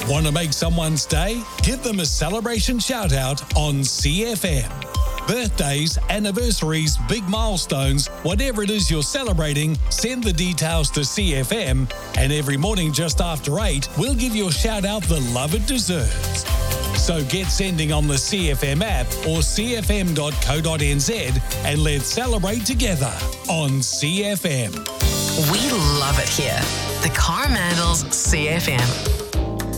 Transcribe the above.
Want to make someone's day? Give them a celebration shout out on CFM. Birthdays, anniversaries, big milestones, whatever it is you're celebrating, send the details to CFM, and every morning just after 8, we'll give your shout out the love it deserves. So get sending on the CFM app or cfm.co.nz and let's celebrate together on CFM. We love it here. The Coromandels CFM.